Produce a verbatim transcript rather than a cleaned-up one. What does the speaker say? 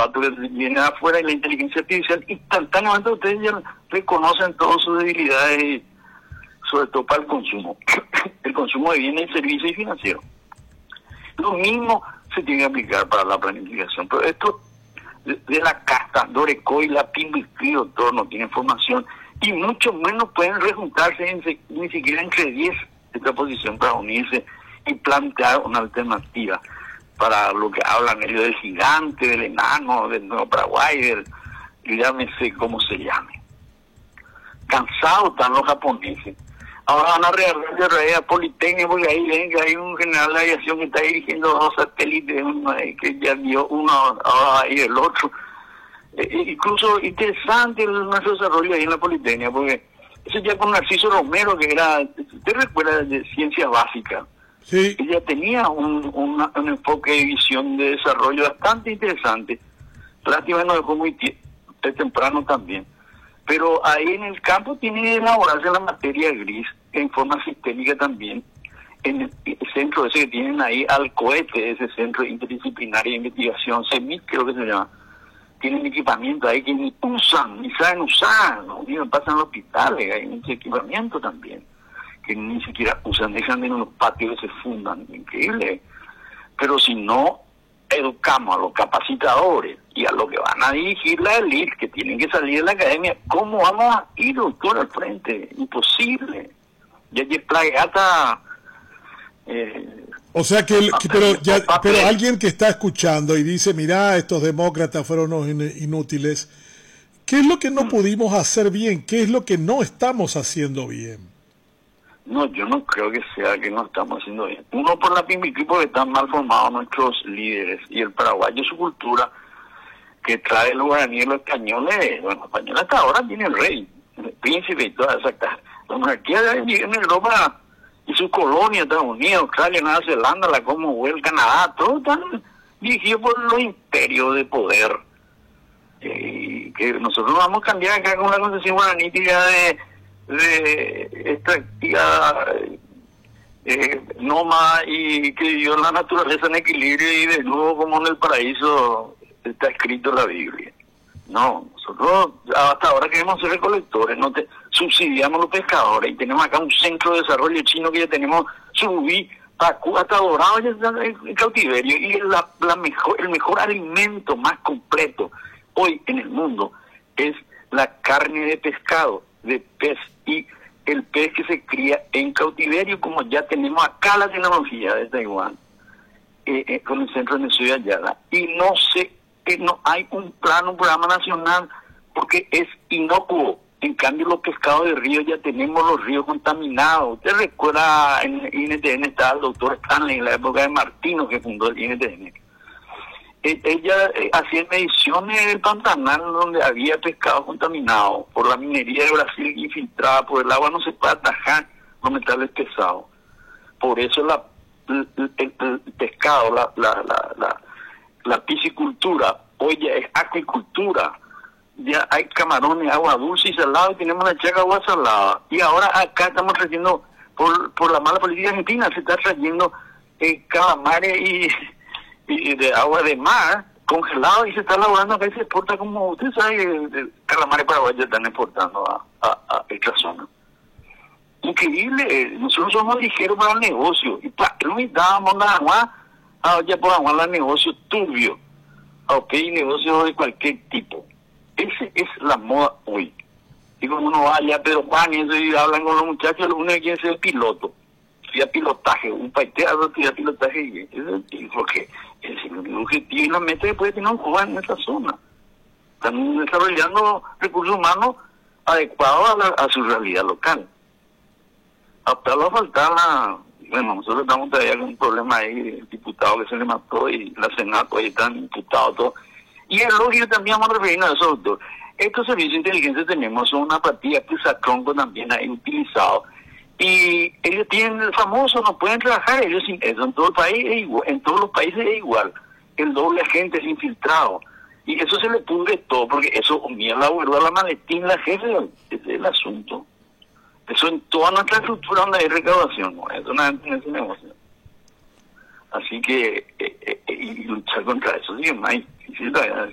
datos que vienen afuera y la inteligencia artificial, instantáneamente ustedes ya reconocen todas sus debilidades, y sobre todo para el consumo, el consumo de bienes, servicios y financieros. Lo mismo se tiene que aplicar para la planificación, pero esto de, de la casta, Dorecoy, la Pimbiscri, todo no tiene formación, y mucho menos pueden rejuntarse en, ni siquiera entre diez de esta posición para unirse y plantear una alternativa para lo que hablan ellos del gigante, del enano, del Nuevo Paraguay, del, llámese como se llame. Cansados están los japoneses. Ahora van a rearreglar a Politécnico porque ahí ven que hay un general de aviación que está dirigiendo dos satélites, uno que ya dio uno ahora y el otro. Eh, incluso interesante el, nuestro desarrollo ahí en la Politécnica, porque eso ya con Narciso Romero, que era, ¿usted recuerda de ciencias básicas? Sí. Ella tenía un, un, un enfoque de visión de desarrollo bastante interesante. Lástima que nos dejó muy temprano también. Pero ahí en el campo tiene que elaborarse la materia gris en forma sistémica también. En el centro ese que tienen ahí, al cohete, ese centro interdisciplinario de investigación, CEMIC creo que se llama, tienen equipamiento ahí que ni usan, ni saben usar, ¿no? Ni pasan en los hospitales, hay mucho equipamiento también que ni siquiera usan, dejan en los patios que se fundan, increíble. Pero si no educamos a los capacitadores y a los que van a dirigir la élite, que tienen que salir de la academia, ¿cómo vamos a ir, doctor, al frente? Imposible. Ya hay plagata. Eh, o sea que, el, que pero ya, pero alguien que está escuchando y dice, mira, estos demócratas fueron unos inútiles, ¿qué es lo que no pudimos hacer bien? ¿Qué es lo que no estamos haciendo bien? No, yo no creo que sea que no estamos haciendo bien. Uno por la Pimbiscri, porque están mal formados nuestros líderes, y el paraguayo, su cultura, que trae los guaraníes, los españoles, bueno, los españoles hasta ahora tiene el rey, el príncipe y toda esa. La monarquía en Europa y su colonia, Estados Unidos, Australia, Nueva Zelanda, la Commonwealth, Canadá, todos están dirigidos por los imperios de poder. Eh, que nosotros vamos a cambiar acá con la concesión guaranítica de de extractiva eh, nómada y que vivió la naturaleza en equilibrio y de nuevo como en el paraíso está escrito en la Biblia. No, nosotros hasta ahora queremos ser recolectores, no te, subsidiamos a los pescadores y tenemos acá un centro de desarrollo chino que ya tenemos subí, Pacú, hasta Dorado ya está en cautiverio, y la, la mejor, el mejor alimento más completo hoy en el mundo es la carne de pescado, de pez, y el pez que se cría en cautiverio, como ya tenemos acá la tecnología de Taiwán, eh, eh, con el centro de Nesuya Ayala, y no sé, eh, no hay un plan, un programa nacional, porque es inocuo. En cambio, los pescados de río ya tenemos los ríos contaminados. Usted recuerda, en I N T N estaba el doctor Stanley en la época de Martino, que fundó el I N T N. Ella eh, hacía mediciones en el Pantanal donde había pescado contaminado por la minería de Brasil infiltrada por el agua, no se puede atajar los metales pesados. Por eso la, el, el, el pescado, la, la, la, la, la piscicultura, hoy ya es acuicultura. Ya hay camarones, agua dulce y salada, y tenemos la chaca agua salada. Y ahora acá estamos trayendo, por, por la mala política argentina, se está trayendo eh, calamares y... y de agua de mar congelado, y se está elaborando acá y se exporta, como usted sabe, el calamares paraguayos están exportando a, a, a esta zona. Increíble, nosotros somos ligeros para el negocio, y para que no necesitábamos nada más, ya podamos hablar de negocio turbio, ok, negocio de cualquier tipo. Esa es la moda hoy. Y como uno va allá a Pedro Juan y eso, y hablan con los muchachos, lo único que quieren es el piloto. Estudia pilotaje, un paiteado estudia pilotaje, y eso es porque el objetivo y la meta después de tener un joven en esta zona. Están desarrollando recursos humanos adecuados a, la, a su realidad local. Hasta la falta la... Bueno, nosotros estamos todavía con un problema ahí, el diputado que se le mató y la Senato ahí están imputados todos. Y es lógico también, vamos a referirnos a eso, doctor. Estos servicios de inteligencia tenemos son una partida que Sacronco también ha utilizado. Y ellos tienen el famoso, no pueden trabajar, ellos eso en todo el país es igual, en todos los países es igual, el doble agente es infiltrado, y eso se le pudre todo, porque eso unía la huerva, la maletín, la jefe, ese es el asunto. Eso en toda nuestra estructura donde hay recaudación, no es una en ese negocio. Así que, eh, eh, y luchar contra eso, sí, es más difícil.